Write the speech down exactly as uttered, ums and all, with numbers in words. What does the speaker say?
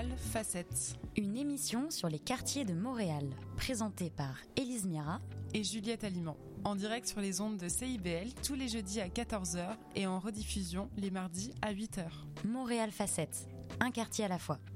Montréal Facettes. Une émission sur les quartiers de Montréal, présentée par Élise Mira et Juliette Aliment, en direct sur les ondes de C I B L tous les jeudis à quatorze heures et en rediffusion les mardis à huit heures. Montréal Facettes, un quartier à la fois.